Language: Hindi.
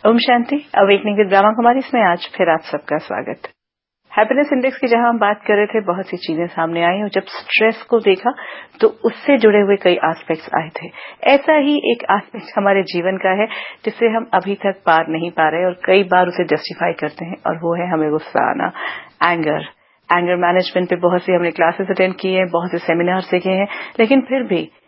ओम शांति। अवेकनिंग विद ब्रह्मा कुमारी इसमें आज फिर आप सबका स्वागत। हैप्पीनेस इंडेक्स की जहां हम बात कर रहे थे, बहुत सी चीजें सामने आई और जब स्ट्रेस को देखा तो उससे जुड़े हुए कई एस्पेक्ट्स आए थे। ऐसा ही एक एस्पेक्ट हमारे जीवन का है जिसे हम अभी तक पार नहीं पा रहे और कई बार उसे जस्टिफाई करते हैं, और वो है हमें गुस्सा आना, एंगर मैनेजमेंट पे बहुत सी हमने क्लासेस अटेंड की हैं, बहुत से सेमिनार सीखे हैं, लेकिन फिर भी